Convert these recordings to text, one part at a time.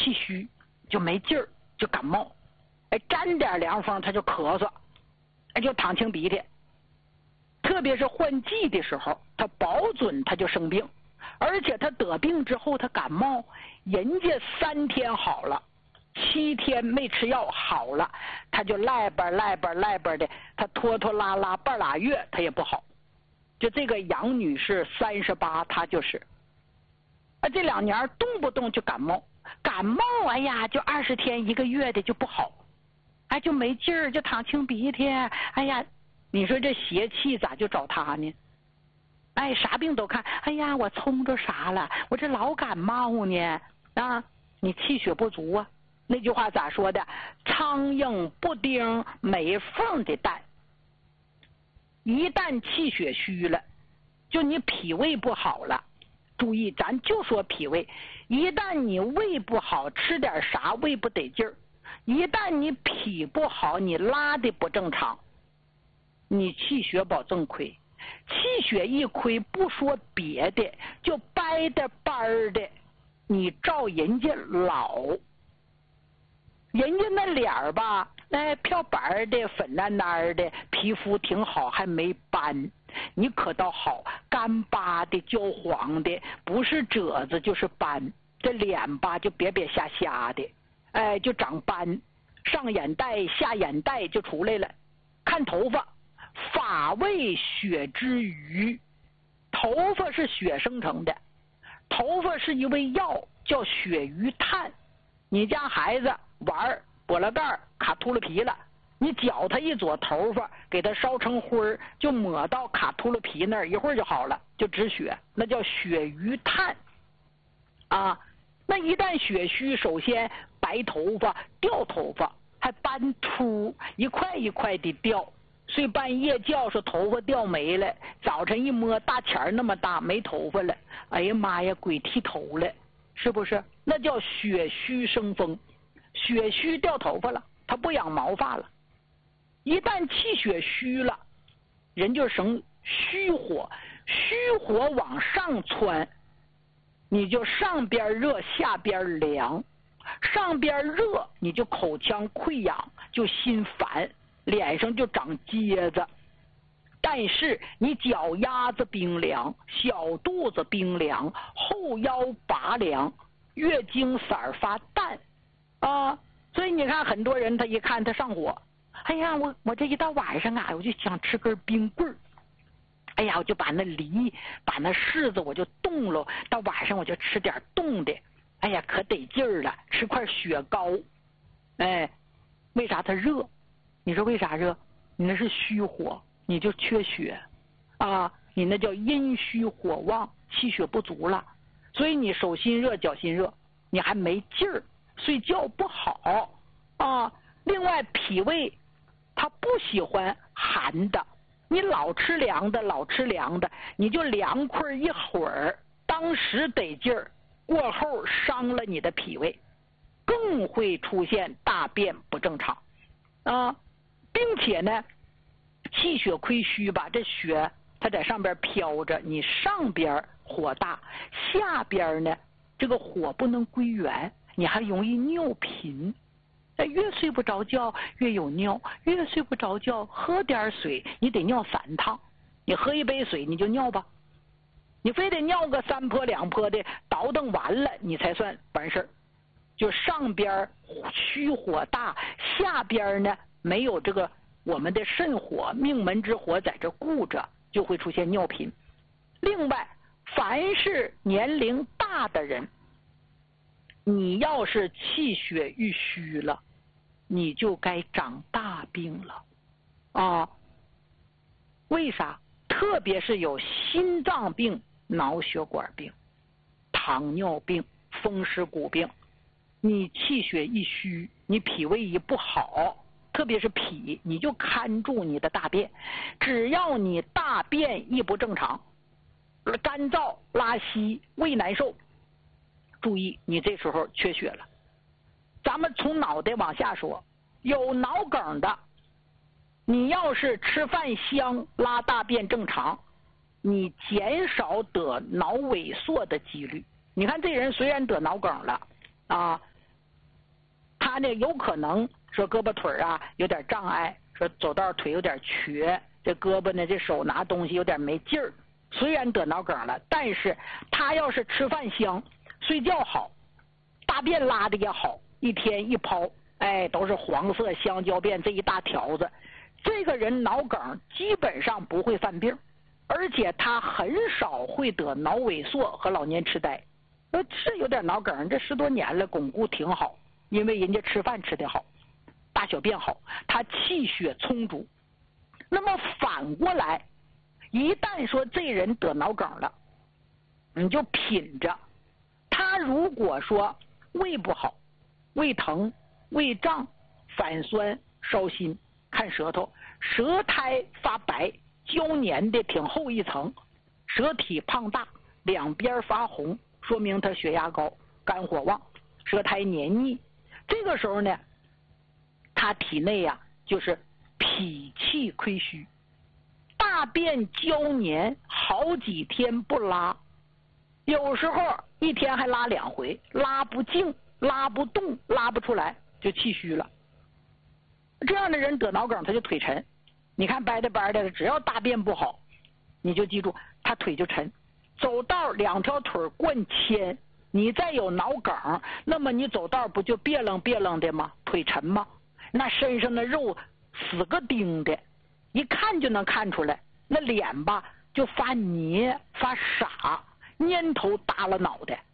气虚，就没劲儿，就感冒。哎，沾点凉风他就咳嗽，哎，就淌清鼻涕。特别是换季的时候，他保准他就生病，而且他得病之后他感冒，人家3天好了，7天没吃药好了，他就赖吧的，他拖拖拉拉半拉月他也不好。就这个杨女士38，她就是这2年动不动就感冒，哎呀就20天1个月的就不好，哎就没劲儿，就淌清鼻涕，哎呀你说这邪气咋就找他呢？哎啥病都看，哎呀我冲着啥了，我这老感冒呢啊，你气血不足啊。那句话咋说的？苍蝇不叮没缝的蛋。一旦气血虚了，就你脾胃不好了，注意咱就说脾胃，一旦你胃不好，吃点啥胃不得劲儿，一旦你脾不好，你拉的不正常，你气血保证亏。气血一亏，不说别的，就掰的班的，你照人家老，人家那脸儿吧，漂白的粉烂烂的，皮肤挺好，还没斑，你可倒好，干巴的焦黄的，不是褶子就是斑，这脸吧就瘪瘪瞎瞎的，哎就长斑，上眼袋下眼袋就出来了。看头发，发为血之余，头发是血生成的，头发是一味药叫血余炭。你家孩子玩拨了盖卡秃噜皮了，你搅他一撮头发，给他烧成灰儿，就抹到卡秃噜皮那儿，一会儿就好了，就止血，那叫血余炭啊。那一旦血虚，首先白头发掉头发，还斑秃，一块一块的掉，睡半夜觉说头发掉没了，早晨一摸大钱儿那么大没头发了，哎呀妈呀鬼剃头了，是不是？那叫血虚生风，血虚掉头发了，他不养毛发了。一旦气血虚了，人就生虚火，虚火往上窜，你就上边热下边凉，上边热你就口腔溃疡，就心烦，脸上就长疖子。但是你脚丫子冰凉，小肚子冰凉，后腰拔凉，月经色儿发淡啊。所以你看很多人他一看他上火，哎呀我这一到晚上啊，我就想吃根冰棍儿，哎呀我就把那梨把那柿子我就冻了，到晚上我就吃点冻的，哎呀可得劲儿了，吃块雪糕。哎为啥它热？你说为啥热？你那是虚火，你就缺血啊，你那叫阴虚火旺，气血不足了，所以你手心热脚心热，你还没劲儿，睡觉不好啊。另外脾胃他不喜欢寒的，你老吃凉的，你就凉快一会儿，当时得劲儿，过后伤了你的脾胃，更会出现大便不正常啊。并且呢气血亏虚吧，这血它在上边飘着，你上边火大，下边呢这个火不能归元，你还容易尿频。越睡不着觉越有尿，越睡不着觉喝点水你得尿3趟，你喝一杯水你就尿吧，你非得尿个3泼2泼的，倒腾完了你才算完事儿。就上边虚火大，下边呢没有这个我们的肾火命门之火在这顾着，就会出现尿频。另外凡是年龄大的人，你要是气血郁虚了，你就该长大病了啊。为啥？特别是有心脏病、脑血管病、糖尿病、风湿骨病，你气血一虚，你脾胃一不好，特别是脾，你就看住你的大便，只要你大便一不正常，干燥拉稀胃难受，注意你这时候缺血了。咱们从脑袋往下说，有脑梗的，你要是吃饭香拉大便正常，你减少得脑萎缩的几率。你看这人虽然得脑梗了啊， 他呢有可能说胳膊腿啊有点障碍，说走道腿有点瘸，这胳膊呢这手拿东西有点没劲儿。虽然得脑梗了，但是他要是吃饭香，睡觉好，大便拉的也好，一天一泡，都是黄色香蕉便这一大条子，这个人脑梗基本上不会犯病，而且他很少会得脑萎缩和老年痴呆。是有点脑梗，这10多年了，巩固挺好，因为人家吃饭吃得好，大小便好，他气血充足。那么反过来，一旦说这人得脑梗了，你就品着，他如果说胃不好，胃疼、胃胀、反酸、烧心，看舌头，舌苔发白，胶粘的挺厚一层，舌体胖大，两边发红，说明他血压高，肝火旺，舌苔黏腻。这个时候呢，他体内呀就是脾气亏虚，大便胶黏，好几天不拉，有时候一天还拉2回，拉不净，拉不动，拉不出来，就气虚了。这样的人得脑梗，他就腿沉。你看掰的，只要大便不好，你就记住他腿就沉，走道2条腿灌铅。你再有脑梗，那么你走道不就别楞的吗？腿沉吗？那身上的肉死个钉的，一看就能看出来。那脸吧就发黏发傻，蔫头耷了脑袋。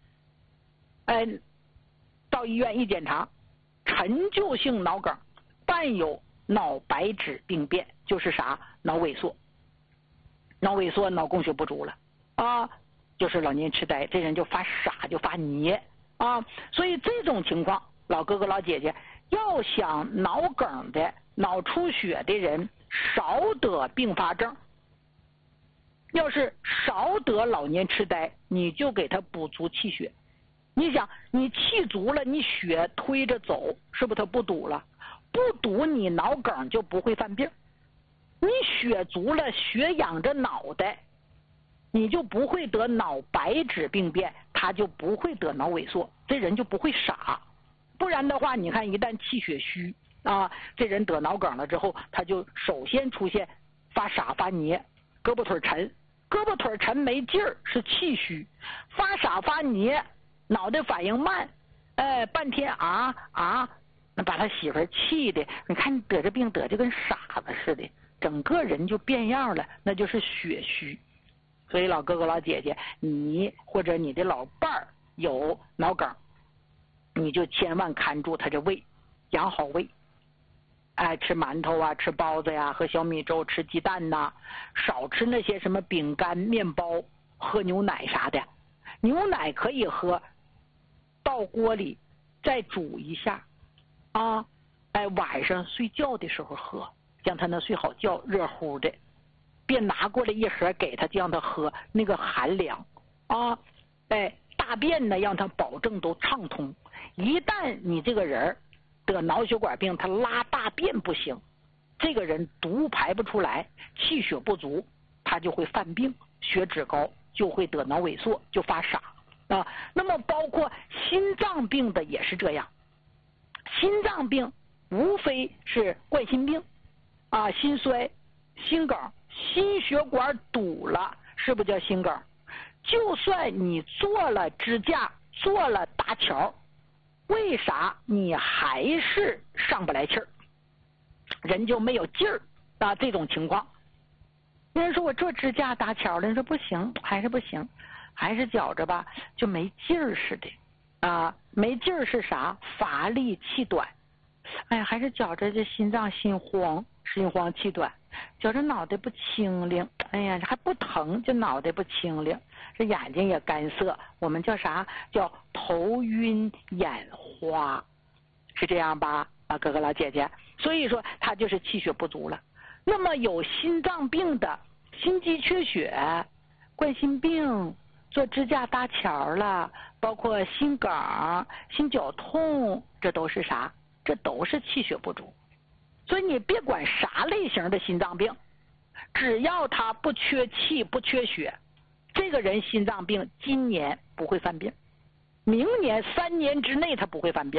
到医院一检查，陈旧性脑梗伴有脑白质病变，就是啥？脑萎缩。脑萎缩，脑供血不足了啊，就是老年痴呆，这人就发傻，就发黏啊。所以这种情况，老哥哥老姐姐要想脑梗的、脑出血的人少得并发症，要是少得老年痴呆，你就给他补足气血。你想，你气足了，你血推着走，是不是他不堵了？不堵，你脑梗就不会犯病。你血足了，血养着脑袋，你就不会得脑白质病变，他就不会得脑萎缩，这人就不会傻。不然的话，你看一旦气血虚啊，这人得脑梗了之后，他就首先出现发傻发黏，胳膊腿沉，胳膊腿沉没劲儿是气虚，发傻发黏，脑袋反应慢，半天那把他媳妇儿气的，你看你得这病得就跟傻子似的，整个人就变样了，那就是血虚。所以老哥哥老姐姐，你或者你的老伴儿有脑梗，你就千万看住他这胃，养好胃。吃馒头啊，吃包子呀，喝小米粥，吃鸡蛋呐，少吃那些什么饼干、面包，喝牛奶啥的。牛奶可以喝，倒锅里再煮一下啊，晚上睡觉的时候喝，让他能睡好觉，热乎的。别拿过来一盒给他，让他喝，那个寒凉啊。大便呢让他保证都畅通。一旦你这个人得脑血管病，他拉大便不行，这个人毒排不出来，气血不足，他就会犯病，血脂高，就会得脑萎缩，就发傻啊。那么包括心脏病的也是这样，心脏病无非是冠心病啊，心衰、心梗，心血管堵了，是不是叫心梗？就算你做了支架，做了搭桥，为啥你还是上不来气儿？人就没有劲儿啊！这种情况，有人说我做支架搭桥了，人说不行，还是不行，还是觉着吧，就没劲儿似的啊！没劲儿是啥？乏力气短。还是觉着这心脏心慌气短，觉着脑袋不清灵，还不疼，就脑袋不清灵，这眼睛也干涩，我们叫啥？叫头晕眼花，是这样吧？哥哥老姐姐，所以说他就是气血不足了。那么有心脏病的，心肌缺血、冠心病，做支架搭桥了，包括心梗、心绞痛，这都是啥？这都是气血不足。所以你别管啥类型的心脏病，只要他不缺气不缺血，这个人心脏病今年不会犯病，明年3年之内他不会犯病。